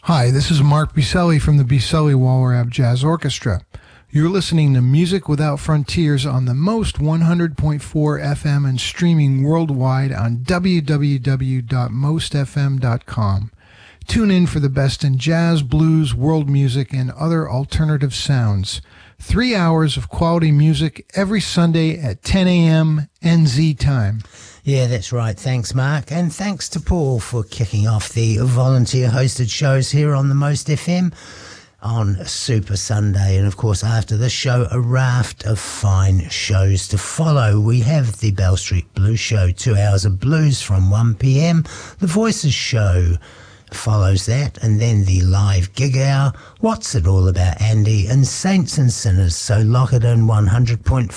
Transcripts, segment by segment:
Hi, this is Mark Biselli from the Biselli Walrab Jazz Orchestra. You're listening to Music Without Frontiers on the most 100.4 FM and streaming worldwide on www.mostfm.com. Tune in for the best in jazz, blues, world music, and other alternative sounds. 3 hours of quality music every Sunday at 10 a.m. NZ time. Yeah, that's right. Thanks, Mark. And thanks to Paul for kicking off the volunteer-hosted shows here on the Most FM on Super Sunday. And, of course, after this show, a raft of fine shows to follow. We have the Bell Street Blues Show, 2 hours of blues from 1 p.m. The Voices Show follows that, and then the live gig hour, What's It All About Andy, and Saints and Sinners. So lock it in, 100.4,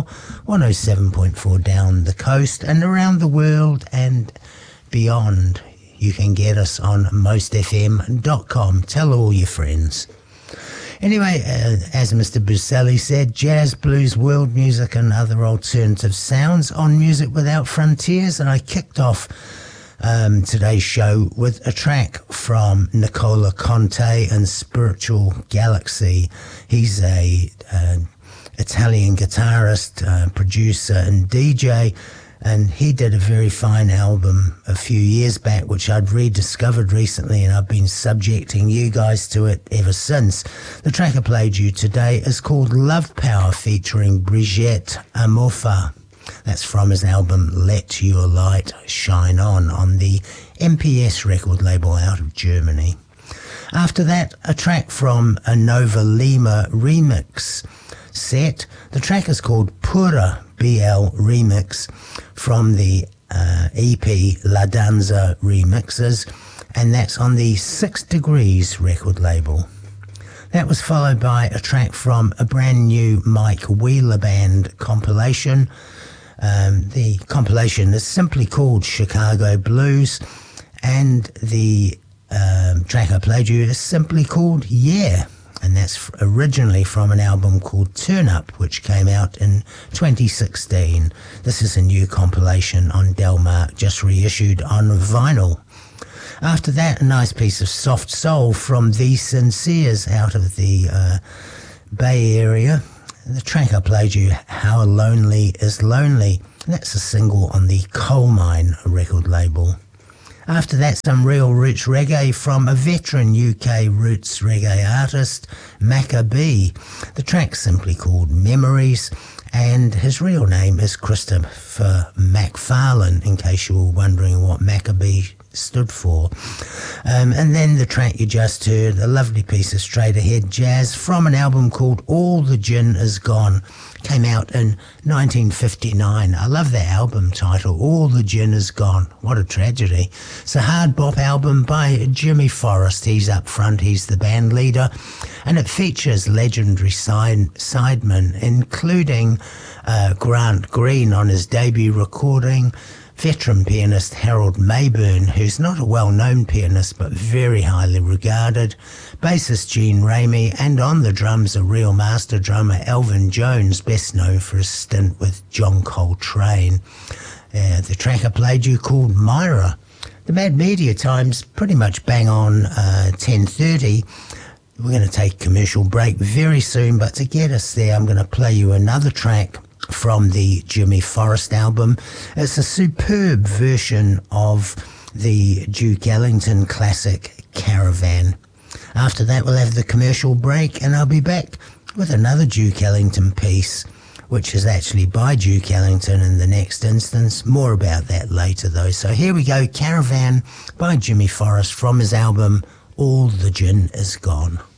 107.4 down the coast and around the world and beyond. You can get us on mostfm.com. Tell all your friends. Anyway, as Mr. Biselli said, jazz, blues, world music and other alternative sounds on Music Without Frontiers, and I kicked off today's show with a track from Nicola Conte and Spiritual Galaxy. He's a Italian guitarist, producer and DJ, and he did a very fine album a few years back, which I'd rediscovered recently, and I've been subjecting you guys to it ever since. The track I played you today is called Love Power, featuring Brigitte Amorfa. That's from his album Let Your Light Shine On the MPS record label out of Germany. After that, a track from a Nova Lima remix set. The track is called Pura BL Remix from the EP La Danza Remixes, and that's on the 6 Degrees record label. That was followed by a track from a brand new Mike Wheeler Band compilation. The compilation is simply called Chicago Blues, and the track I played you is simply called Yeah, and that's originally from an album called Turn Up, which came out in 2016. This is a new compilation on Delmark, just reissued on vinyl. After that, a nice piece of soft soul from The Sinceres out of the Bay Area. The track I played you, How Lonely Is Lonely, and that's a single on the Coal Mine record label. After that, some real roots reggae from a veteran UK roots reggae artist, Maccabee. The track's simply called Memories, and his real name is Christopher McFarlane, in case you were wondering what Maccabee stood for. And then the track you just heard, a lovely piece of straight ahead jazz from an album called All the Gin Is Gone, came out in 1959. I love that album title, All the Gin Is Gone. What a tragedy. It's a hard bop album by Jimmy Forrest. He's up front, he's the band leader, and it features legendary sidemen, including Grant Green on his debut recording, veteran pianist Harold Mayburn, who's not a well-known pianist but very highly regarded, bassist Gene Ramey, and on the drums a real master drummer, Elvin Jones, best known for his stint with John Coltrane. The track I played you called Myra. The Mad Media time's pretty much bang on 10:30. We're going to take a commercial break very soon, but to get us there, I'm going to play you another track from the Jimmy Forrest album. It's a superb version of the Duke Ellington classic Caravan. After that, we'll have the commercial break, and I'll be back with another Duke Ellington piece, which is actually by Duke Ellington in the next instance. More about that later, though. So here we go, Caravan by Jimmy Forrest from his album All the Gin Is Gone.